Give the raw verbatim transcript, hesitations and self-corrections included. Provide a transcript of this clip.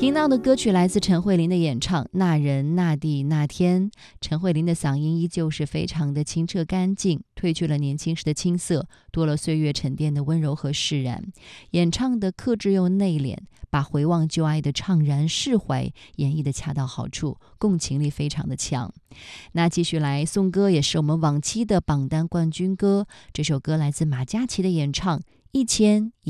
听到的歌曲来自陈慧琳的演唱《那人那地那天》。陈慧琳的嗓音依旧是非常的清澈干净，褪去了年轻时的青涩，多了岁月沉淀的温柔和释然。演唱的克制又内敛，把回望旧爱的怅然释怀演绎的恰到好处，共情力非常的强。那继续来送歌，也是我们往期的榜单冠军歌，这首歌来自马嘉祺的演唱《一千